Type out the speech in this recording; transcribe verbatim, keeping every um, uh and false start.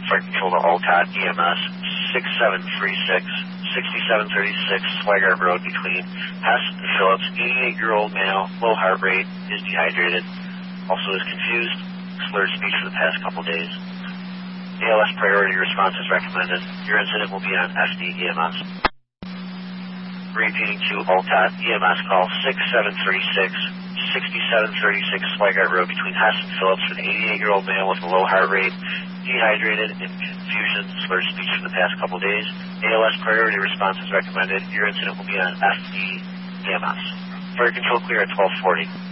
Flight Control to Alcott E M S, six seven three six, sixty-seven thirty-six Swigart Road between Hess and Phillips. eighty-eight-year-old male, low heart rate, is dehydrated. Also is confused, slurred speech for the past couple days. A L S priority response is recommended. Your incident will be on F D E M S. Repeating to Alcott E M S call six seven three six, sixty-seven thirty-six Swigart Road between Hess and Phillips for an eighty-eight-year-old male with a low heart rate, dehydrated, and confusion, slurred speech for the past couple days. A L S priority response is recommended. Your incident will be on F D E M S. Fire control clear at twelve forty.